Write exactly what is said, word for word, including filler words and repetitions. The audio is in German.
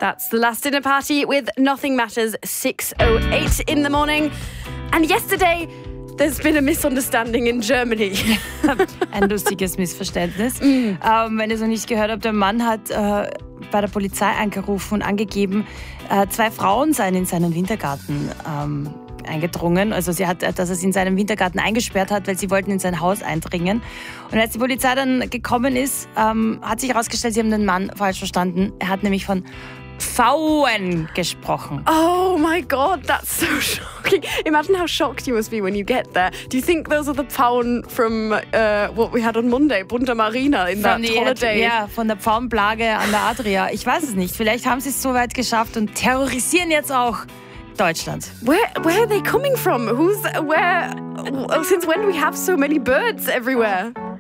That's The Last Dinner Party with Nothing Matters, six oh eight in the morning. And yesterday, there's been a misunderstanding in Germany. Ein lustiges Missverständnis. Mm. Ähm, wenn ihr es noch nicht gehört habt, der Mann hat äh, bei der Polizei angerufen und angegeben, äh, zwei Frauen seien in seinen Wintergarten ähm, eingedrungen. Also sie hat, dass er sie in seinem Wintergarten eingesperrt hat, weil sie wollten in sein Haus eindringen. Und als die Polizei dann gekommen ist, ähm, hat sich herausgestellt, sie haben den Mann falsch verstanden. Er hat nämlich von Pfauen gesprochen. Oh my God, that's so shocking. Imagine how shocked you must be when you get there. Do you think those are the Pfauen from uh, what we had on Monday, Punta Marina, in that die, holiday? Ja, von der Pfauenplage an der Adria. Ich weiß es nicht. Vielleicht haben sie es so weit geschafft und terrorisieren jetzt auch Deutschland. Where where are they coming from? Who's where? Since when do we have so many birds everywhere?